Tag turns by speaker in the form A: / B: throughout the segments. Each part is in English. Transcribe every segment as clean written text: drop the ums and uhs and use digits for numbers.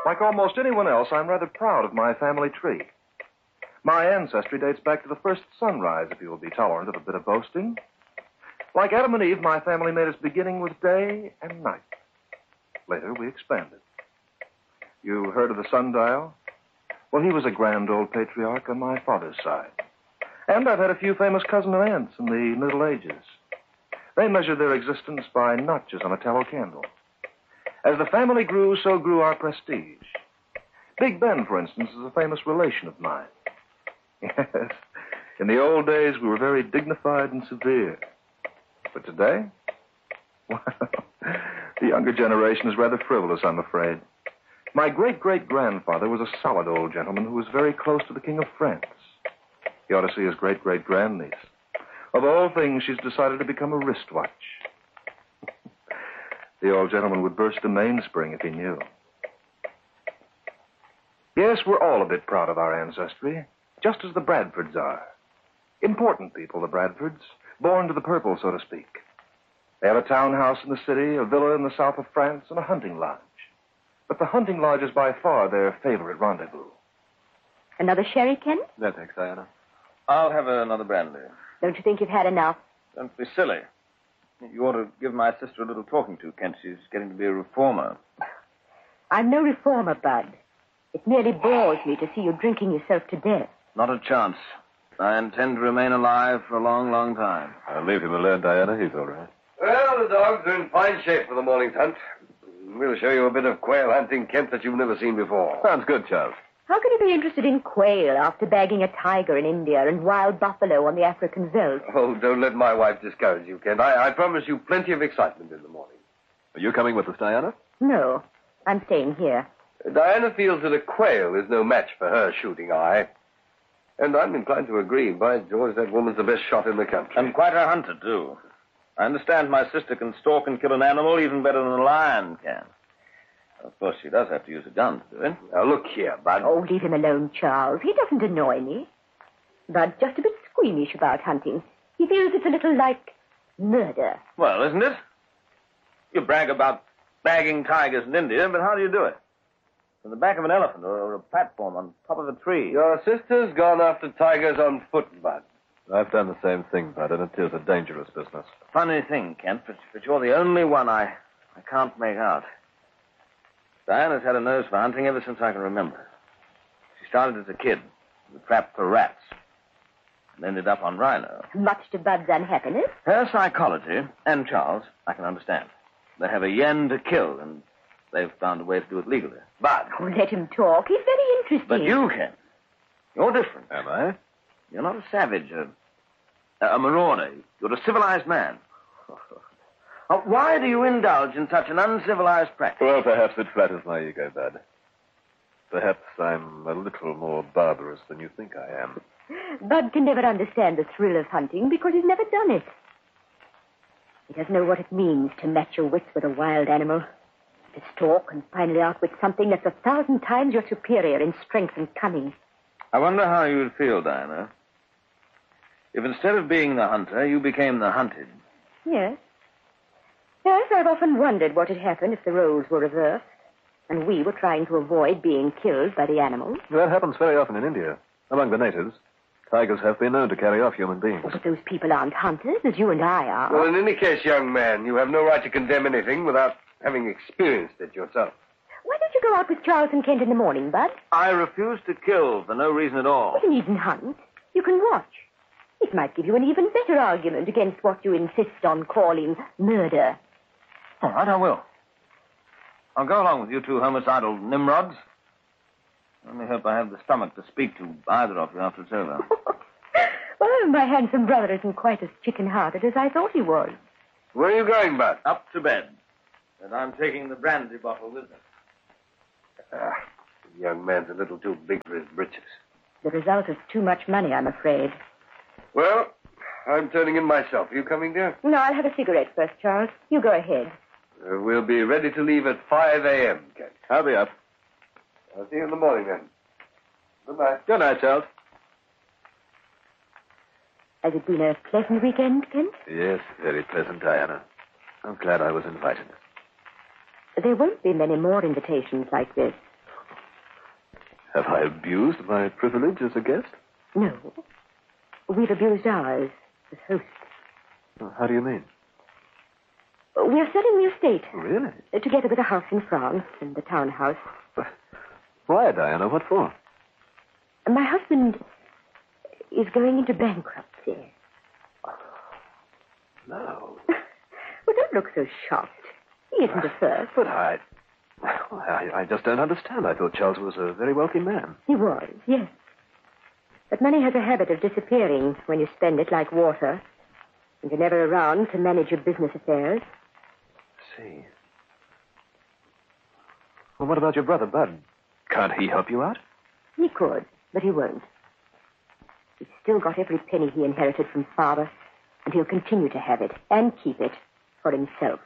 A: Like almost anyone else, I'm rather proud of my family tree. My ancestry dates back to the first sunrise, if you will be tolerant of a bit of boasting. Like Adam and Eve, my family made its beginning with day and night. Later, we expanded. You heard of the sundial? Well, he was a grand old patriarch on my father's side. And I've had a few famous cousin and aunts in the Middle Ages. They measured their existence by notches on a tallow candle. As the family grew, so grew our prestige. Big Ben, for instance, is a famous relation of mine. Yes, in the old days, we were very dignified and severe. But today, well, the younger generation is rather frivolous, I'm afraid. My great-great-grandfather was a solid old gentleman who was very close to the King of France. You ought to see his great-great-grandniece. Of all things, she's decided to become a wristwatch. The old gentleman would burst a mainspring if he knew. Yes, we're all a bit proud of our ancestry, just as the Bradfords are. Important people, the Bradfords, born to the purple, so to speak. They have a townhouse in the city, a villa in the south of France, and a hunting lodge. But the hunting lodge is by far their favorite rendezvous.
B: Another sherry, Kent?
C: No, thanks, Diana. I'll have another brandy.
B: Don't you think you've had enough?
C: Don't be silly. You ought to give my sister a little talking to, Kent. She's getting to be a reformer.
B: I'm no reformer, Bud. It merely bores me to see you drinking yourself to death.
C: Not a chance. I intend to remain alive for a long, long time.
D: I'll leave him alone, Diana. He's all right.
E: Well, the dogs are in fine shape for the morning's hunt. We'll show you a bit of quail hunting, Kent, that you've never seen before.
D: Sounds good, Charles.
B: How can you be interested in quail after bagging a tiger in India and wild buffalo on the African veldt?
E: Oh, don't let my wife discourage you, Kent. I promise you plenty of excitement in the morning.
D: Are you coming with us, Diana?
B: No, I'm staying here.
E: Diana feels that a quail is no match for her shooting eye. And I'm inclined to agree. By George, that woman's the best shot in the country.
C: And quite a hunter, too. I understand my sister can stalk and kill an animal even better than a lion can. Of course, she does have to use a gun to do it.
E: Now, look here, Bud.
B: Oh, leave him alone, Charles. He doesn't annoy me. Bud's just a bit squeamish about hunting. He feels it's a little like murder.
C: Well, isn't it? You brag about bagging tigers in India, but how do you do it? From the back of an elephant or a platform on top of a tree.
E: Your sister's gone after tigers on foot, Bud.
D: I've done the same thing, Bud, and it is a dangerous business.
C: Funny thing, Kent, but you're the only one I can't make out. Diana's had a nose for hunting ever since I can remember. She started as a kid with a trap for rats and ended up on rhino.
B: Much to Bud's unhappiness.
C: Her psychology, and Charles, I can understand. They have a yen to kill, and they've found a way to do it legally.
E: Bud.
B: Oh, let him talk. He's very interesting.
C: But you, Kent, you're different.
D: Am I?
C: You're not a savage, a marauder. You're a civilized man. Why do you indulge in such an uncivilized practice?
D: Well, perhaps it flatters my ego, Bud. Perhaps I'm a little more barbarous than you think I am.
B: Bud can never understand the thrill of hunting because he's never done it. He doesn't know what it means to match your wits with a wild animal. To stalk and finally outwit something that's 1,000 times your superior in strength and cunning.
C: I wonder how you would feel, Diana, if instead of being the hunter, you became the hunted.
B: Yes. Yes, I've often wondered what had happened if the roles were reversed, and we were trying to avoid being killed by the animals.
D: That happens very often in India. Among the natives, tigers have been known to carry off human beings.
B: But those people aren't hunters, as you and I are.
E: Well, in any case, young man, you have no right to condemn anything without having experienced it yourself.
B: Why don't you go out with Charles and Kent in the morning, Bud?
C: I refuse to kill for no reason at all.
B: You needn't hunt. You can watch. It might give you an even better argument against what you insist on calling murder.
C: All right, I will. I'll go along with you two homicidal nimrods. I only hope I have the stomach to speak to either of you after it's over.
B: Well, my handsome brother isn't quite as chicken-hearted as I thought he was.
E: Where are you going, Bud?
C: Up to bed. And I'm taking the brandy bottle with me.
E: The young man's a little too big for his britches.
B: The result is too much money, I'm afraid.
E: Well, I'm turning in myself. Are you coming, dear?
B: No, I'll have a cigarette first, Charles. You go ahead.
E: We'll be ready to leave at 5 a.m., Kent.
D: I'll be up.
E: I'll see you in the morning, then. Goodbye.
D: Good night, Charles.
B: Has it been a pleasant weekend, Kent?
D: Yes, very pleasant, Diana. I'm glad I was invited.
B: There won't be many more invitations like this.
D: Have I abused my privilege as a guest?
B: No. We've abused ours as hosts.
D: How do you mean?
B: We're selling the estate.
D: Really?
B: Together with a house in France and the townhouse.
D: Why, Diana? What for?
B: My husband is going into bankruptcy.
D: No.
B: Well, don't look so shocked. He isn't a first.
D: But I just don't understand. I thought Charles was a very wealthy man.
B: He was, yes. But money has a habit of disappearing when you spend it like water. And you're never around to manage your business affairs.
D: I see. Well, what about your brother, Bud? Can't he help you out?
B: He could, but he won't. He's still got every penny he inherited from father, and he'll continue to have it and keep it for himself.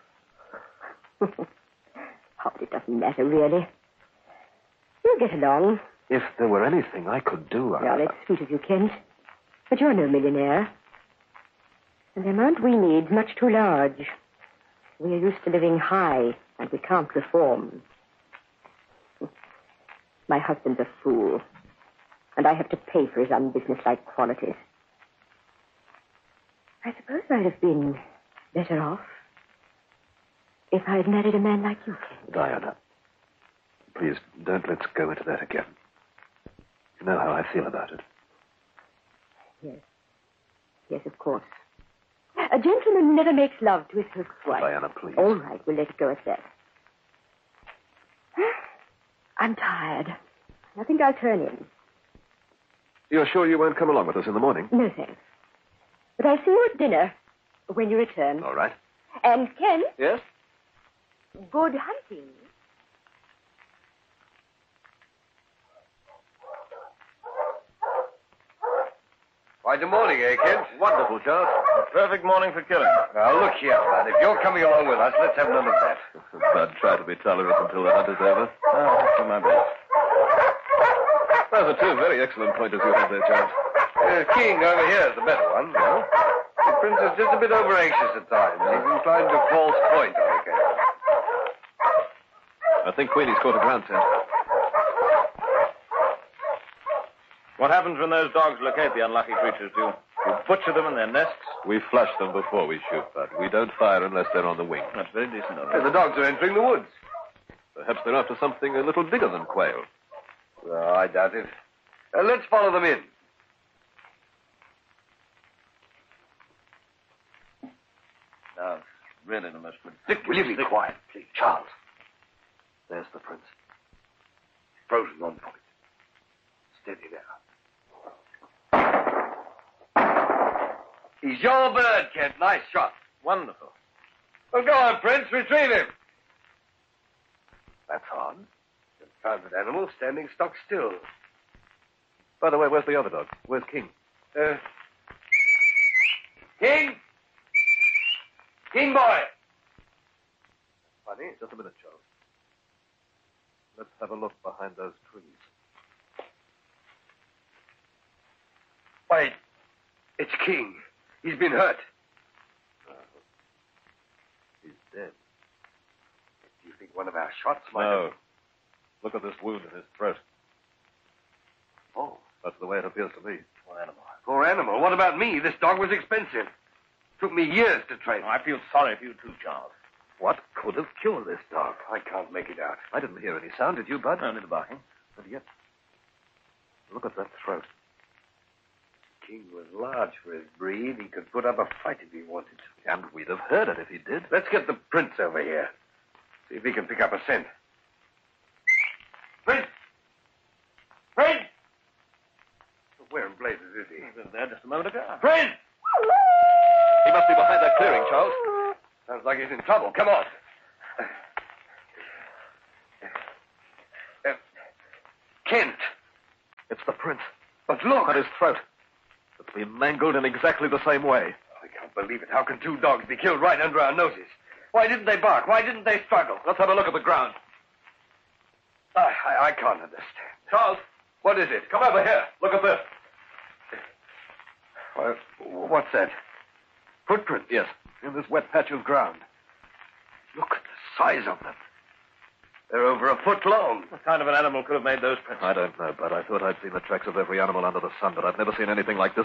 B: Oh, it doesn't matter, really. We'll get along.
D: If there were anything I could do,
B: Well, it's sweet of you, Kent. But you're no millionaire. And the amount we need's much too large. We're used to living high, and we can't reform. My husband's a fool, and I have to pay for his unbusinesslike qualities. I suppose I'd have been better off if I had married a man like you, Kent.
D: Diana, please don't let's go into that again. You know how I feel about it.
B: Yes. Yes, of course. A gentleman never makes love to his host's wife.
D: Diana, please.
B: All right, we'll let it go at that. I'm tired. I think I'll turn in.
D: You're sure you won't come along with us in the morning?
B: No, thanks. But I'll see you at dinner when you return.
D: All right.
B: And, Ken,
D: Yes?
B: good hunting.
E: Quite a morning, eh, Kent?
C: Wonderful, Charles. A perfect morning for killing.
E: Now, look here, lad. If you're coming along with us, let's have none of that.
D: Bud, try to be tolerant until the hunt is over.
C: I'll do my best.
D: Those are two very excellent pointers you have there, Charles.
E: King over here is the better one, no? The prince is just a bit over-anxious at times. He's inclined to false point on occasion.
D: I think Queenie's caught a ground scent.
C: What happens when those dogs locate the unlucky creatures? Do you butcher them in their nests?
D: We flush them before we shoot, Bud. We don't fire unless they're on the wing.
C: That's very decent of
E: Hey,
C: you.
E: the dogs are entering the woods.
D: Perhaps they're after something a little bigger than quail.
E: Well, I doubt it. Let's follow them in.
C: Now, it's really the most ridiculous...
E: Will you be quiet, please? Charles. There's the prince. Frozen on point. Steady now. He's your bird, Kent. Nice shot.
C: Wonderful.
E: Well, go on, Prince. Retrieve him.
D: That's odd.
E: Confounded animal standing stock still.
D: By the way, where's the other dog? Where's King?
E: King? King boy!
D: Funny. Just a minute, Charles. Let's have a look behind those trees.
E: Why, it's King. He's been hurt.
D: He's dead.
E: Do you think one of our shots might
D: No.
E: have...
D: Look at this wound in his throat.
E: Oh,
D: That's the way it appears to me.
C: Poor animal.
E: poor animal. What about me? This dog was expensive. Took me years to train.
C: I feel sorry for you too, Charles.
D: What could have killed this dog?
E: I can't make it out.
D: I didn't hear any sound. Did you, Bud?
C: Only the barking.
D: And yet, look at that throat.
E: King was large for his breed. He could put up a fight if he wanted to.
D: And we'd have heard it if he did.
E: Let's get the prince over here. See if he can pick up a scent. Prince! Prince! Where in blazes is he?
C: He was there just a moment ago.
E: Prince!
D: He must be behind that clearing, Charles.
E: Sounds like he's in trouble. Come on. Kent.
D: It's the prince.
E: But look.
D: At his throat. It's been mangled in exactly the same way.
E: I can't believe it. How can two dogs be killed right under our noses? Why didn't they bark? Why didn't they struggle?
D: Let's have a look at the ground.
E: I can't understand.
D: Charles,
E: What is it?
D: come over here. Look at this.
E: What's that? Footprints?
D: Yes, in this wet patch of ground.
E: Look at the size of them. They're over a foot long.
C: What kind of an animal could have made those prints?
D: I don't know, Bud. I thought I'd seen the tracks of every animal under the sun, but I've never seen anything like this